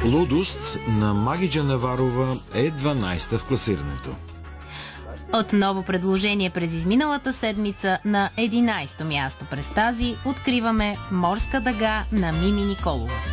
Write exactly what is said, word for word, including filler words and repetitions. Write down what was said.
Лудост на Маги Джанаварова е дванайста в класирането. Отново предложение през изминалата седмица на единайсто място през тази откриваме Морска дъга на Мими Николова.